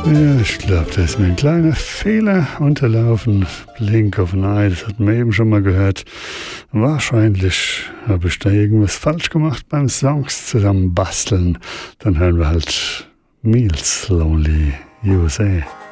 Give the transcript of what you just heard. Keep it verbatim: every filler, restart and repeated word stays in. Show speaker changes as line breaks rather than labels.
Ja, ich glaube, da ist mir ein kleiner Fehler unterlaufen. Blink of an Eye, das hat man eben schon mal gehört. Wahrscheinlich habe ich da irgendwas falsch gemacht beim Songs zusammen basteln. Dann hören wir halt Meals Lonely U S A.